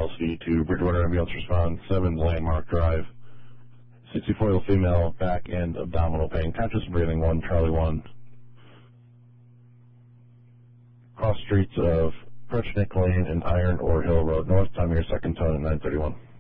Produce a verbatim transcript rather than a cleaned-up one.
L C to Bridgewater Ambulance Response, seven Landmark Drive. sixty-four-year-old female, back and abdominal pain, conscious breathing, one Charlie one. Cross streets of Prechnik Lane and Iron Ore Hill Road North. Time here, second tone at nine thirty-one.